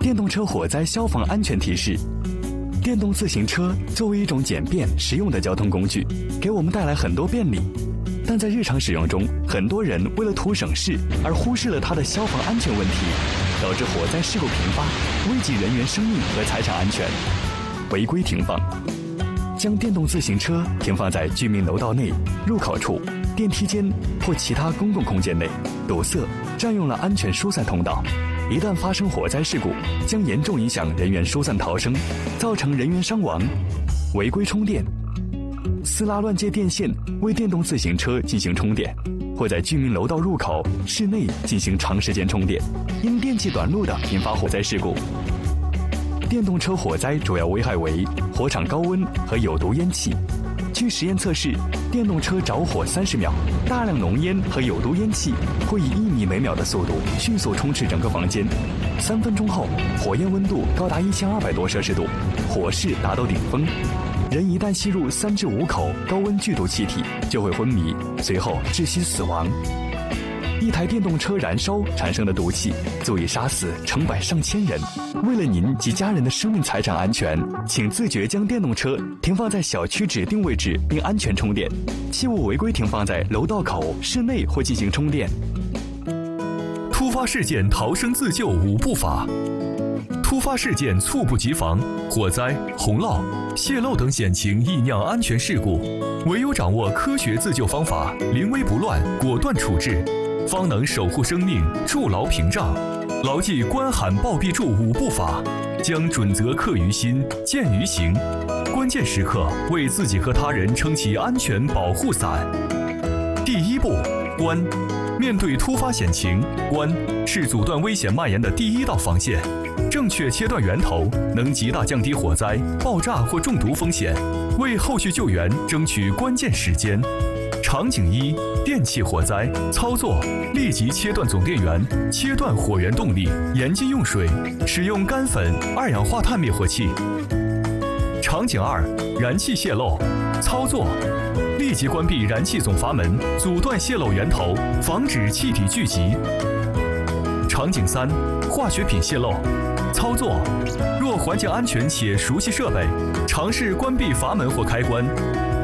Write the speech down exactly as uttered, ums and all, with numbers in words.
电动车火灾消防安全提示：电动自行车作为一种简便实用的交通工具，给我们带来很多便利，但在日常使用中，很多人为了图省事而忽视了它的消防安全问题，导致火灾事故频发，危及人员生命和财产安全。违规停放：将电动自行车停放在居民楼道内、入口处、电梯间或其他公共空间内，堵塞、占用了安全疏散通道。一旦发生火灾事故，将严重影响人员疏散逃生，造成人员伤亡。违规充电：私拉乱接电线为电动自行车进行充电，或在居民楼道入口、室内进行长时间充电，因电气短路的引发火灾事故。电动车火灾主要危害为火场高温和有毒烟气。据实验测试，电动车着火三十秒，大量浓烟和有毒烟气会以一米每秒的速度迅速充斥整个房间。三分钟后，火焰温度高达一千二百多摄氏度，火势达到顶峰。人一旦吸入三至五口高温剧毒气体，就会昏迷，随后窒息死亡。一台电动车燃烧产生的毒气足以杀死成百上千人。为了您及家人的生命财产安全，请自觉将电动车停放在小区指定位置并安全充电，切勿违规停放在楼道口、室内或进行充电。 突发事件逃生自救五步法：突发事件猝不及防，火灾、洪涝、泄漏等险情易酿安全事故，唯有掌握科学自救方法，临危不乱，果断处置，方能守护生命，筑牢屏障。牢记关喊报必助五步法，将准则刻于心，见于行。关键时刻为自己和他人撑起安全保护伞。第一步，关。面对突发险情，关是阻断危险蔓延的第一道防线。正确切断源头，能极大降低火灾、爆炸或中毒风险，为后续救援争取关键时间。场景一：电气火灾。操作：立即切断总电源，切断火源动力，严禁用水，使用干粉、二氧化碳灭火器。场景二：燃气泄漏。操作：立即关闭燃气总阀门，阻断泄漏源头，防止气体聚集。场景三：化学品泄漏。操作：若环境安全且熟悉设备，尝试关闭阀门或开关，